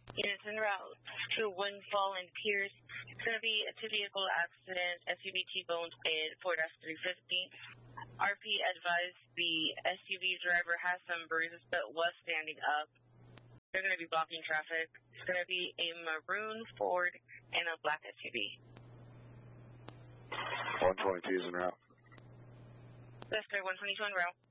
Units en route to Windfall and Pierce. It's going to be a two-vehicle accident, SUV T-boned in Ford F-350. RP advised the SUV driver has some bruises but was standing up. They're going to be blocking traffic. It's going to be a maroon Ford and a black SUV. 122 is en route. That's clear, 122 en route.